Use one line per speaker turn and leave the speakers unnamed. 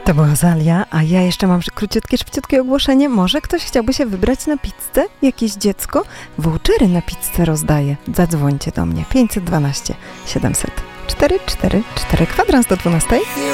To była Azalia, a ja jeszcze mam króciutkie, szybciutkie ogłoszenie. Może ktoś chciałby się wybrać na pizzę? Jakieś dziecko? Vouchery na pizzę rozdaję. Zadzwońcie do mnie. 512 700 444, kwadrans do 12.